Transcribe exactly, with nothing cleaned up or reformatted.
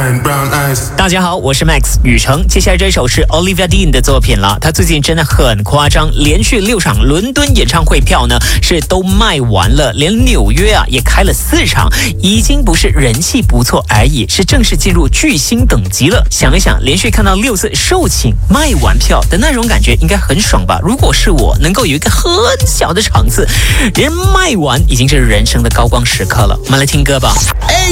大家好，我是 Max 雨成。接下来这首是 Olivia Dean 的作品了，他最近真的很夸张，连续六场伦敦演唱会票呢是都卖完了，连纽约啊也开了四场，已经不是人气不错而已，是正式进入巨星等级了。想一想，连续看到六次售罄卖完票的那种感觉应该很爽吧？如果是我能够有一个很小的场次，人卖完已经是人生的高光时刻了。我们来听歌吧。